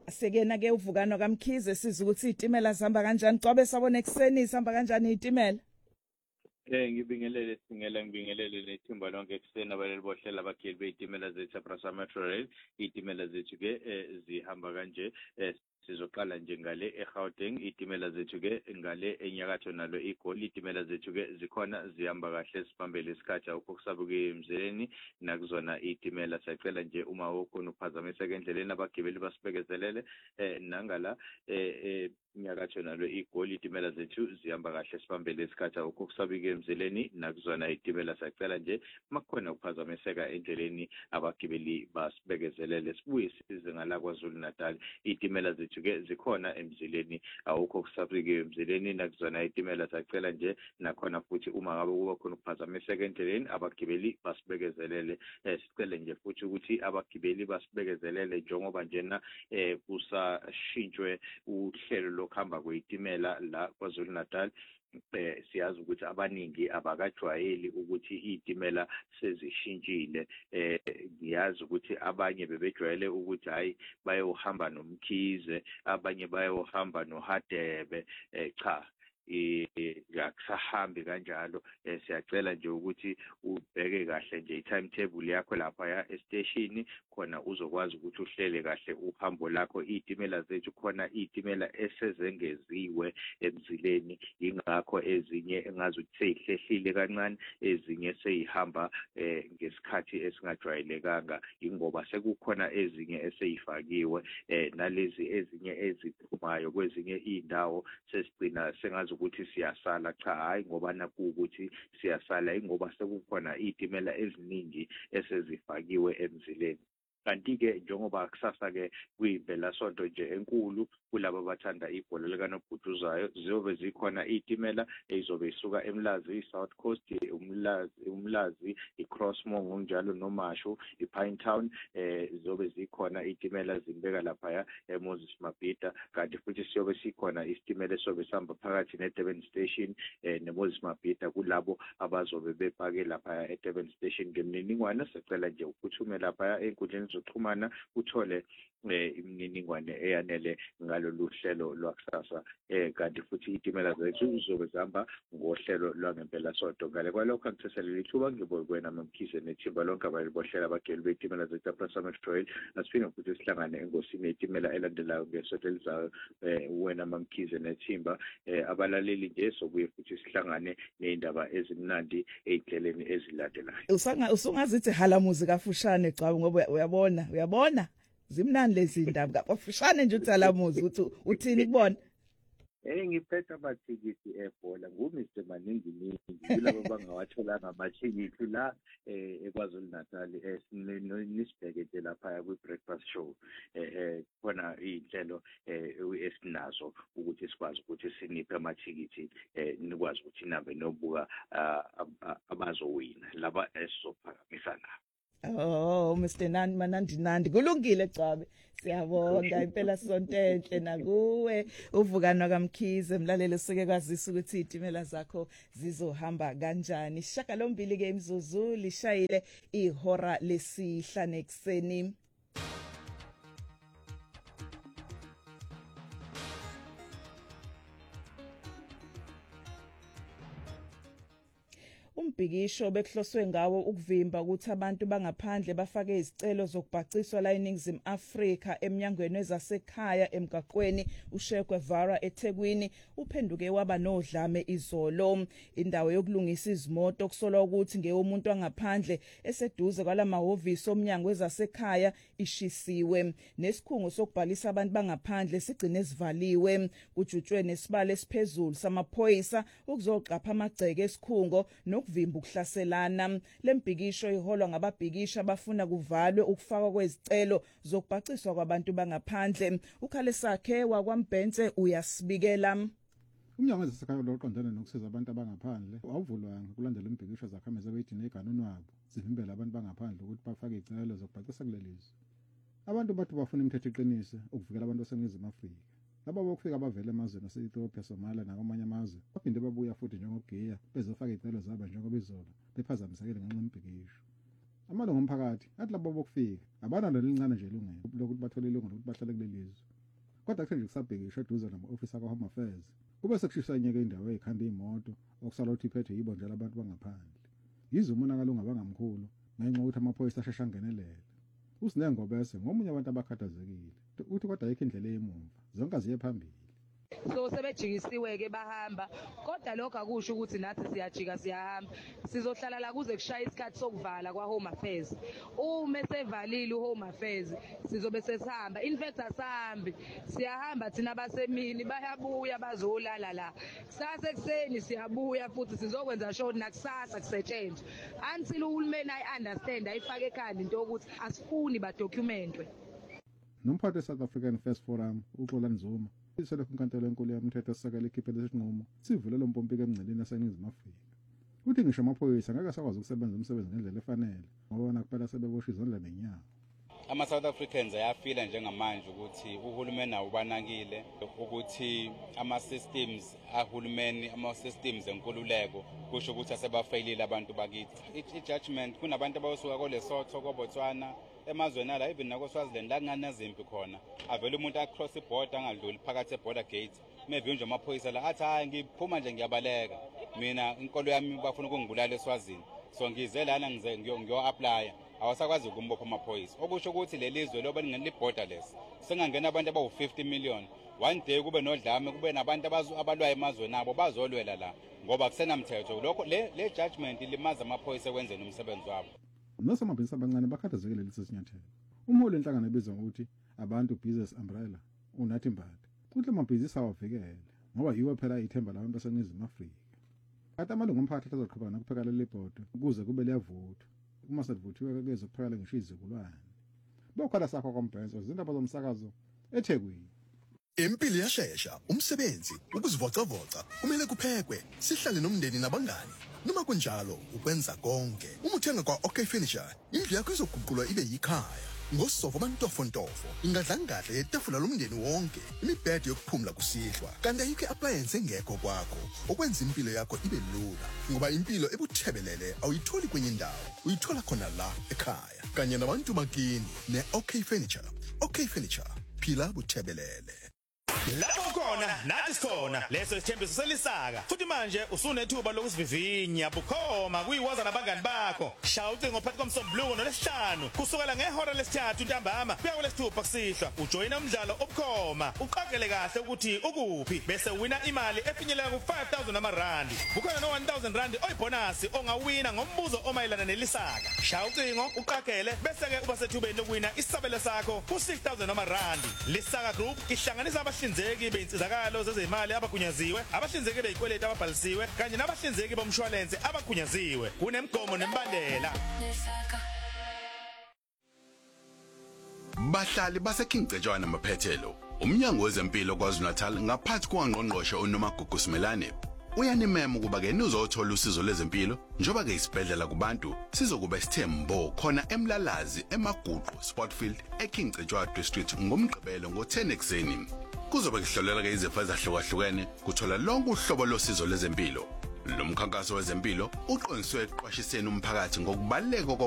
Sekena ke uvukano kaMkhize siza ukuthi izitimela zihamba kanjani Cwabe sabona ekseni sihamba kanjani izitimela ngibingelele nethimba lonke ekuseni abaleli bohlela abageli bezitimela zethu Prasa Metro Rail izitimela zethu ke zihamba kanje sizoqala nje ngale eGauteng izitimela zethu ke ngale enyakatho nalo iGoli izitimela zethu ke zikhona zihamba kahle sibambele isikhathi ukusabuka emzileni nakuzona izitimela siyacela nje uma ukhona ukuphazamiseka endleleni abagibeli basibekezelele nangala nyakatho nalo iGoli izitimela zethu zihamba kahle sibambele isikhathi ukusabuka emzileni nakuzona izitimela siyacela nje makukhona ukuphazamiseka endleleni abagibeli basibekezelele sibuye size ngala KwaZulu Natal izitimela zethu ke zikhona emzileni awukho ukusabuka emzileni nakuzona izitimela siyacela nje nakhona futhi uma ngabe kuba khona ukuphazamiseka endleleni abagibeli basibekezelele sicela nje futhi ukuthi abagibeli basibekezelele njengoba njena kusashintshwe uhlelo lokuhamba kwezitimela la KwaZulu Natal siyazi ukuthi abaningi abakajwayeli ukuthi izitimela sezishintshile ngiyazi ukuthi abanye bebejwayele ukuthi hayi bayohamba noMkhize abanye bayohamba noHadebe cha akusahambi kanjalo siyacela nje ukuthi ubheke kahle nje i-timetable yakho lapha ya estation khona uzokwazi ukuthi uhlele kahle uhambo lakho izitimela zethu khona izitimela esezengeziwe emzileni ingakho ezinye engazi ukuthi seyihlehlile kancane ezinye seyihamba ngesikhathi esingajwayelekanga ingoba sekukhona ezinye eseyifakiwe nalezi ezinye eziphumayo kwezinye indawo sesigcina sengazi ukuthi siyasala cha hayi ngoba naku ukuthi siyasala ingoba sekukhona izitimela eziningi esezifakiwe emzileni kanti ke njengoba kusasa ke kuyimpela sonto nje enkulu kulabo abathanda ibhola likanobhutuzayo ziyobe zikhona izitimela ezizobe isuka eMlazi iSouth Coast uMlazi iCrossmore ngokunjalo noMashu iPinetown zizobe zikhona izitimela zimbeka lapha eMoses Mabhida kanti futhi siyobe sikhona isitimela esobe sihamba phakathi neDurban Station neMoses Mabhida kulabo abazobe bepake lapha eDurban Station ngemininingwane sicela nje ukuthume lapha enkundleni zokuxhumana uthole imininingwane eyanele ngalolu hlelo lwakusasa kanti futhi izitimela zethu zizobe zihamba ngohlelo lwangempela sonto ngale kwalokho angithethelele ithuba ngibokwena Mkhize nethimba lonke abaleli bohlela abageli bezitimela zethu Prasa Metro Rail asiphinde futhi sihlangane engosini yezitimela elandelayo ngesonto elizayo wena Mkhize nethimba abalaleli nje sobuye futhi sihlangane nezindaba ezimnandi ezindleleni ezilandelayo usungazithi halamuzi kafushane Cwabe ngoba uyabona zimnandi lezi ndaba kafushane nje uthi halamuzi uthi uthini kubona ngiphetha amathikithi ebhola nguMr Maningi kulabo bangawatholanga amathikithi la eKwaZulu Natal nisibheke nje lapha kwi-breakfast show khona izinhlelo esinazo ukuthi sikwazi ukuthi siniphe amathikithi nikwazi ukuthi nabe nobuka abazowina laba esizophakamisa nabo Oh Mr Nandi kulungile Cwabe siyabonga impela sonto enhle nakuwe uvukano kaMkhize mlaleli sike kwazisa ukuthi izitimela zakho zizohamba kanjani shaka lombili ke imzuzu lishayile ihora lesihlanu ekseni Umbhikisho bekuhloswe ngawo ukuvimba ukuthi abantu bangaphandle bafake izicelo zokubhaciswa la eNingizimu Afrika eminyangweni ezasekhaya emgaqweni uShe Guevara eThekwini uphenduke waba nodlame izolo indawo yokulungisa izimoto kusolwa ukuthi ngeyomuntu wangaphandle eseduze kwalamahhovisi omnyango ezasekhaya ishisiwe nesikhungo sokubhalisa abantu bangaphandle sigcine esivaliwe kujutshwe nesibalo esiphezulu samaphoyisa ukuzoqapha amagceke esikhungo ukuvimba ukuhlaselana lembhikisho iholwa ngababhikisha abafuna kuvalwe ukufakwa kwezicelo zokubhaciswa kwabantu bangaphandle ukhale sakhe wakwaMbhense uyasibikela Umnyango wezasekhaya loqondana nokusiza abantu abangaphandle awuvulwanga kulandela imbhikisho zakhameza abedine eganuni wabo zivimbela abantu bangaphandle ukuthi bafake izicelo zokubhacisa kulelizwe abantu bathi bafuna imithetho iqinise ukuvikela abantu baseNingizimu Afrika laba bokufika abavela emazweni ase-Ethiopia, Somalia nakwamanye amazwe baphinde babuya futhi njengokugiya bezofaka izicelo zabo njengoba izola bephazamisakile ngenxa yembhikisho Amalungu omphakathi athi labo bokufika abanalo elincane nje ilungelo lokuthi bathole ilungelo lokuthi bahlale kuleli lizwe. Kodwa kuthe nje kusabhekisha eduze nama-ofisi akwa-Home Affairs kube sekushisa inyeke indawo eyikhanda iy'moto okusala ukuthi iphethe yibo njalo abantu bangaphandle. Yize umonakalo ungabangamkhulu ngenxa yokuthi amaphoyisa asheshe angenelele. USinengo bese ngomunye abantu abakhathazekile uthi kodwa ayikho indlela emumva zonke aziye phambili. So sebejikisiwe-ke bahamba kodwa lokho akusho ukuthi nathi siyajika siyahamba sizohlala la kuze kushaya isikhathi sokuvala kwa-Home Affairs. Uma sevalile u-Home Affairs sizobe sesihamba, in fact asahambi siyahamba thina basemini bayabuya bazolala la kusasa ekuseni siyabuya futhi sizokwenza sure nakusasa kusetshenzwe until uhulumeni ayi-understand ayifake ekhanda into yokuthi asifuni badocumentwe. Nomphathi we-South African First Forum uXolani Zuma iselokhu inkantolo enkulu yomthetho esisekela ikhiphe lesi sinqumo sivule lo mpompiki emngceleni yaseNingizimu Afrika. Uthi ngisho amaphoyisa ngeke asakwazi ukusebenza umsebenzi ngendlela efanele ngoba bona kuphela sebebosha izandla nenyawo. Ama-South Africans ayafila njengamanje ukuthi uhulumeni awubanakile ukuthi ama-systems ahulumeni ama-systems enkululeko kusho ukuthi asebafeyilile abantu bakithi. I-judgment kunabantu abayosuka koLesotho koBotswana emazweni ala even nakoSwaziland la kunganazimpi khona avele umuntu across iborder angadluli phakathi eborder gate mevinjwa amaphoyisa la athi hayi ngiphuma nje ngiyabaleka mina inkolo yami bafuna ukungibulala eSwazini so ngize lana ngiyo-apply awasakwazi ukumbopha amaphoyisa okusho ukuthi lelizwe loba li-borderless sengangena abantu abawu-50 million one day kube nodlame kube nabantu abalwayo emazweni abo bazolwela la ngoba kusenamthetho lokho le judgment ilimaza amaphoyisa ekwenzeni umsebenzi wabo. Nosomabhizinisi abancane bakhathazekile lesi sinyathelo. Umholi wenhlangano ebizwa ngokuthi abantu business umbrella uNathi Mbadi uthi amabhizinisi awavikele ngoba yiwo phela ithemba labantu baseNingizimu Afrika. Kanti amalungu omphakathi azoqhubeka nokuphekela leli bhodo ukuze kube liyavuthwa. Uma selivuthiwe keze kuphekela ngisho izizukulwane. Bokhala sakho kombhenzo izindaba zomsakazo eThekwini. Impilo iyashesha, umsebenzi, ukuzivocavoca, kumele kuphekwe, sihlale nomndeni nabangani. Noma kunjalo, ukwenza konke. Uma uthenga kwa-OK Furniture, indlu yakho izoguqulwa ibe yikhaya. Ngosofo bantofontofo, ingadlangadla yetafula lomndeni wonke, imibhede yokuphumula kusihlwa. Kanti ayikho i-appliance engekho kwakho, okwenza impilo yakho ibe lula. Ngoba impilo ebuthebelele awuyitholi kwenye indawo, uyithola khona la ekhaya. Kanye nabantu bakini ne-OK Furniture. OK Furniture, phila buthebelele. Lapho khona nathi sikhona leso isithembiso selisaka futhi manje usunethuba lokusivivinya bukhoma kuyiwaza nabangani bakho shaya ucingo phakathi komsombuluko noLesihlanu kusukela ngehora lesithathu ntambama kuya kulesithupha kusihlwa ujoyina umdlalo obukhoma uqaphele kahle ukuthi ukuphi bese wina imali efinyelela ku-5,000 amarandi kukhona no-1,000 randi oyibonasi ongawina ngombuzo omayelana nelisaka shaya ucingo uqaphele bese ke uba sethubeni lokuwina isabelo sakho ku-6,000 amarandi. Lisaka Group ihlanganisa abahlinzeki beinsizakalo zezimali abagunyaziwe, abahlinzeki beyikweleti ababhalisiwe kanye nabahlinzeki bomshwalense abagunyaziwe. Kunemgomo nemibandela. Bahlali baseKingcetshwana Maphethelo, umnyango wezempilo KwaZulu-Natal ngaphansi kwaNgqongqoshe uNomagugu Simelane uyanimema ukuba ke nizothola usizo lezempilo njoba ke isibhedlela kubantu sizokuba isithembo khona eMlalazi eMaguqu Sportfield eKingcetshwana District ngomgqibelo ngo-10 ekseni. Kuzobe kuhlolela ke izifo ezahlukahlukene kuthola lonke uhlobo losizo lezempilo. Lo mkhankaso wezempilo uqondiswe ekuqwashiseni umphakathi ngokubaluleka